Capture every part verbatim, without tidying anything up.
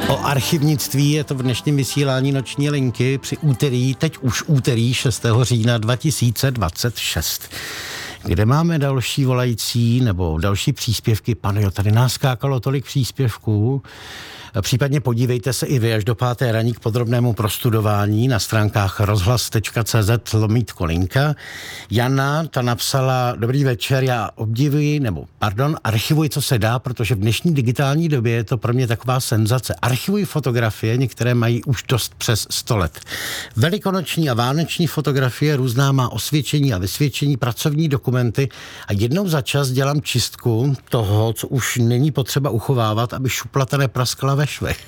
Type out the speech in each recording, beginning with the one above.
O archivnictví je to v dnešním vysílání Noční linky při úterý, teď už úterý šestého října dva tisíce dvacet šest. Kde máme další volající nebo další příspěvky? Pane, jo, tady nás skákalo tolik příspěvků. Případně podívejte se i vy až do páté raní k podrobnému prostudování na stránkách rozhlas tečka cé zet lomítko linka. Jana, ta napsala: dobrý večer, já obdivuji, nebo pardon, archivuji, co se dá, protože v dnešní digitální době je to pro mě taková senzace. Archivuji fotografie, některé mají už dost přes sto let. Velikonoční a vánoční fotografie, různá má osvědčení a vysvědčení, pracovní dokumenty a jednou za čas dělám čistku toho, co už není potřeba uchovávat, aby šuplata nepraskla ve švech.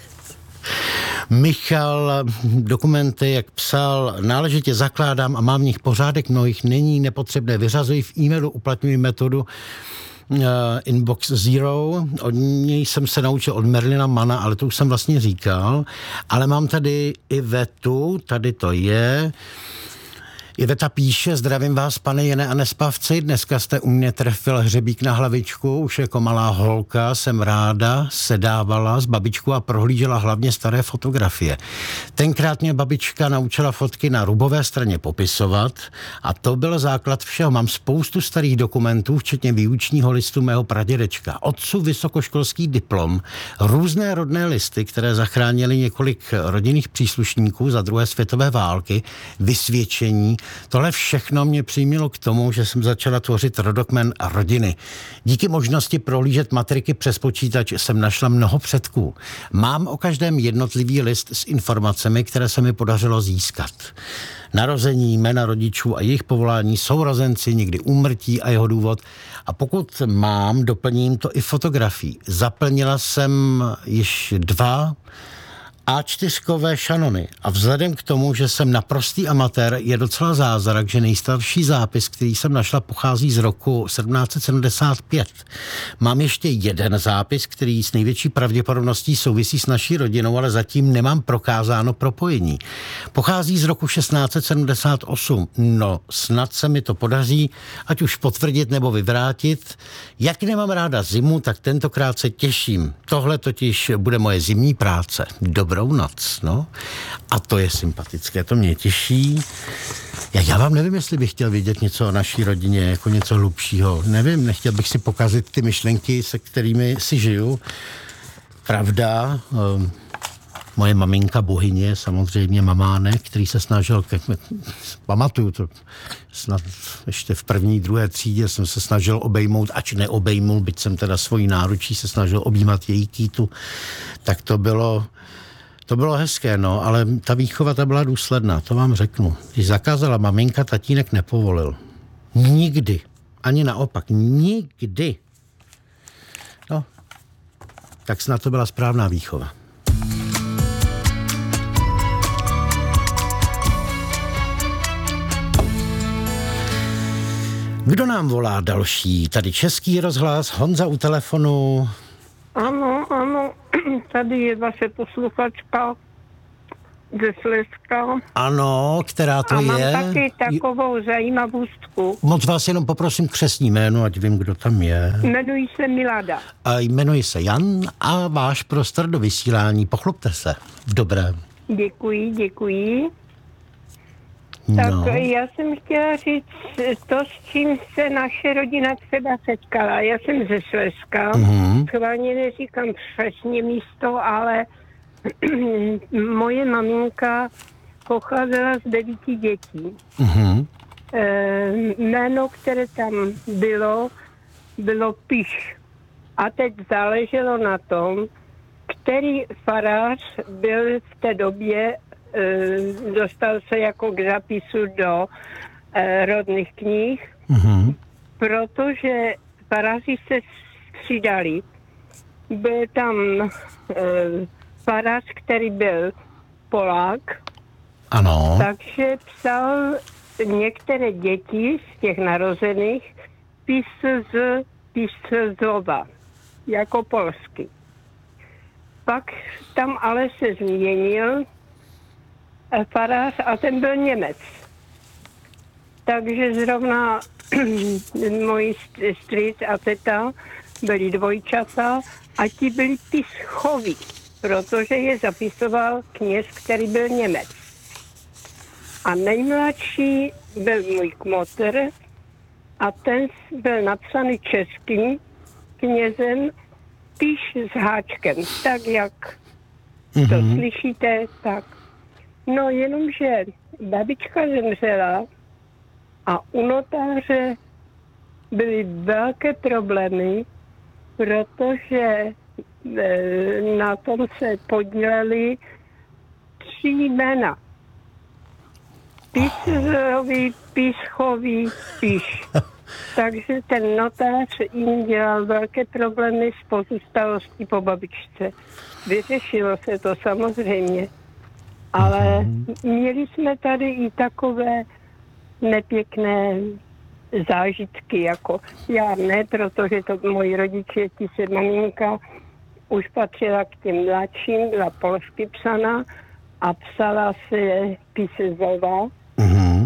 Michal, dokumenty, jak psal, náležitě zakládám a mám v nich pořádek, mnohých není nepotřebné, vyřazuji v e-mailu, uplatňuji metodu uh, Inbox Zero. Od něj jsem se naučil od Merlina Mana, ale to už jsem vlastně říkal. Ale mám tady Ivetu, tady to je. Iveta píše: zdravím vás, pane Jene a nespavci, dneska jste u mě trefil hřebík na hlavičku, už jako malá holka jsem ráda sedávala s babičkou a prohlížela hlavně staré fotografie. Tenkrát mě babička naučila fotky na rubové straně popisovat a to byl základ všeho. Mám spoustu starých dokumentů, včetně výučního listu mého pradědečka, otců vysokoškolský diplom, různé rodné listy, které zachránily několik rodinných příslušníků za druhé světové války, vysvědčení. Tohle všechno mě přimělo k tomu, že jsem začala tvořit rodokmen a rodiny. Díky možnosti prohlížet matriky přes počítač jsem našla mnoho předků. Mám o každém jednotlivý list s informacemi, které se mi podařilo získat. Narození, jména rodičů a jejich povolání, sourozenci, někdy úmrtí a jeho důvod. A pokud mám, doplním to i fotografií. Zaplnila jsem již dva á čtyřkové šanony a vzhledem k tomu, že jsem naprostý amatér, je docela zázrak, že nejstarší zápis, který jsem našla, pochází z roku sedmnáct set sedmdesát pět. Mám ještě jeden zápis, který s největší pravděpodobností souvisí s naší rodinou, ale zatím nemám prokázáno propojení. Pochází z roku šestnáct set sedmdesát osm. No, snad se mi to podaří, ať už potvrdit nebo vyvrátit. Jak nemám ráda zimu, tak tentokrát se těším. Tohle totiž bude moje zimní práce. Dobrou noc, no. A to je sympatické, to mě těší. Já, já vám nevím, jestli bych chtěl vědět něco o naší rodině, jako něco hlubšího. Nevím, nechtěl bych si pokazit ty myšlenky, se kterými si žiju. Pravda, um, moje maminka bohyně, samozřejmě mamánek, který se snažil, ke, pamatuju to, snad ještě v první, druhé třídě jsem se snažil obejmout, ač neobejmul, byť jsem teda svojí náručí se snažil objímat její kýtu, tak to bylo To bylo hezké, no, ale ta výchova ta byla důsledná, to vám řeknu. Když zakázala maminka, tatínek nepovolil. Nikdy. Ani naopak. Nikdy. No, tak snad to byla správná výchova. Kdo nám volá další? Tady Český rozhlas, Honza u telefonu. Ano, ano, tady je vaše posluchačka ze Slezska. Ano, která to a je? A mám taky takovou zajímavostku. Moc vás jenom poprosím křestní jméno, ať vím, kdo tam je. Jmenuji se Milada. A jmenuji se Jan a váš prostor do vysílání. Pochlupte se. V dobrém. Děkuji, děkuji. No. Tak já jsem chtěla říct to, s čím se naše rodina třeba setkala. Já jsem ze Slezska, Mm-hmm. schválně neříkám přesně místo, ale moje maminka pocházela z devíti dětí. Mm-hmm. E, jméno, které tam bylo, bylo Piš. A teď záleželo na tom, který farář byl v té době, dostal se jako k zapisu do eh, rodných knih, mm-hmm. protože faráři se střídali. Byl tam eh, farář, který byl Polák, ano. takže psal některé děti z těch narozených písl z Písl jako polsky. Pak tam ale se změnil farář a ten byl Němec. Takže zrovna moji strýc a teta byli dvojčata a ti byli Píschovi. protože je zapisoval kněz, který byl Němec. A nejmladší byl můj kmotr a ten byl napsaný českým knězem, píš s háčkem, tak jak mm-hmm. to slyšíte, tak. No jenomže babička zemřela a u notáře byly velké problémy, protože e, na tom se podíleli tři jména. Písrový, Píschový, Píš. Takže ten notář jim dělal velké problémy s pozůstalostí po babičce. Vyřešilo se to samozřejmě, ale měli jsme tady i takové nepěkné zážitky, jako já ne, protože to moji rodiče, ti se maminka už patřila k těm mladším, byla polsky psaná a psala se Písezová. Mm-hmm.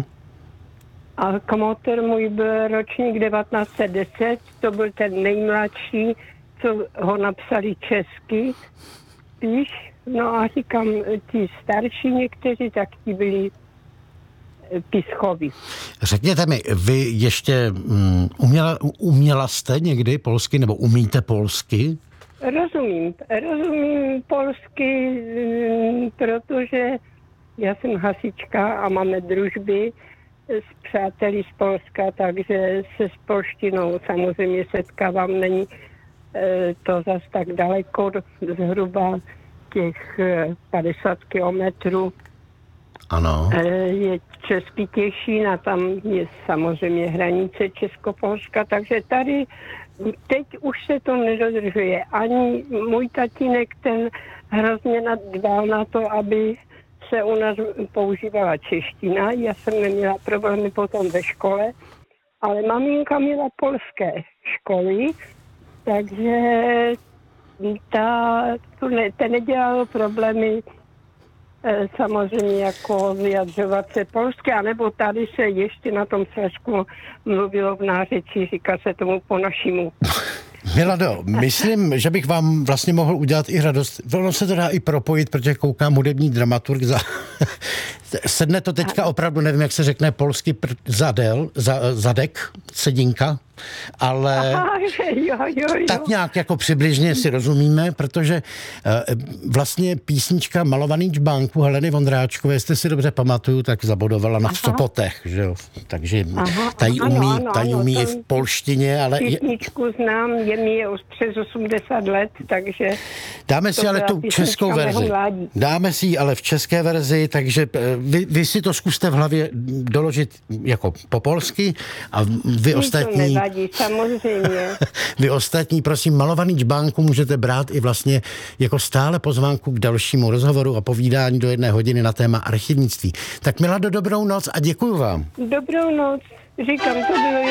A kmotr můj byl ročník devatenáct set deset, to byl ten nejmladší, co ho napsali česky, píš. No a říkám, ti starší někteří, tak ti byli Píschovi. Řekněte mi, vy ještě um, uměla, uměla jste někdy polsky, nebo umíte polsky? Rozumím, rozumím polsky, protože já jsem hasička a máme družby s přáteli z Polska, takže se s polštinou samozřejmě setkávám, není to zas tak daleko, zhruba těch padesát kilometrů. Ano. Je Český Těšín a tam je samozřejmě hranice Česko-Polska, takže tady teď už se to nedodržuje. Ani můj tatínek, ten hrozně nadbal na to, aby se u nás používala čeština. Já jsem neměla problémy potom ve škole, ale maminka měla polské školy, takže ta, to ne, to nedělalo problémy e, samozřejmě jako vyjadřovat se polsky, anebo tady se ještě na tom Slezsku mluvilo v nářečí, říká se tomu po našimu. Milado, myslím, že bych vám vlastně mohl udělat i radost. Ono se to dá i propojit, protože koukám hudební dramaturg za... Sedne to teďka opravdu, nevím, jak se řekne polsky, pr- zadel, za, zadek, sedinka, ale Aha, jo, jo, jo. tak nějak jako přibližně si rozumíme, protože uh, vlastně písnička Malovaný čbánku Heleny Vondráčkové, jestli si dobře pamatuju, tak zabodovala na Sopotech, že jo? Takže Aha, ta ji umí, ano, ta ji ano, umí to... i v polštině, ale... Písničku znám, je mi je přes osmdesát let, takže... Dáme si ale tu českou verzi. Dáme si ji ale v české verzi, takže vy, vy si to zkuste v hlavě doložit jako po polsky a vy Mí ostatní... to nevadí, samozřejmě. Vy ostatní, prosím, Malovaný čbánku můžete brát i vlastně jako stále pozvánku k dalšímu rozhovoru a povídání do jedné hodiny na téma archivnictví. Tak Milado, dobrou noc a děkuju vám. Dobrou noc, říkám, to bylo